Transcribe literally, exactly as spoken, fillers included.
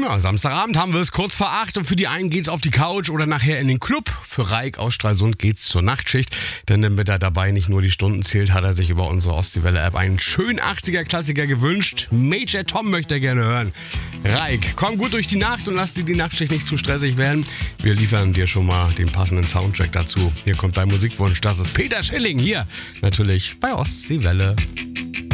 Ja, Samstagabend haben wir es kurz vor acht und für die einen geht's auf die Couch oder nachher in den Club. Für Raik aus Stralsund geht's zur Nachtschicht, denn damit er dabei nicht nur die Stunden zählt, hat er sich über unsere Ostseewelle-App einen schönen achtziger-Klassiker gewünscht. Major Tom möchte er gerne hören. Raik, komm gut durch die Nacht und lass dir die Nachtschicht nicht zu stressig werden. Wir liefern dir schon mal den passenden Soundtrack dazu. Hier kommt dein Musikwunsch, das ist Peter Schilling hier, natürlich bei Ostseewelle.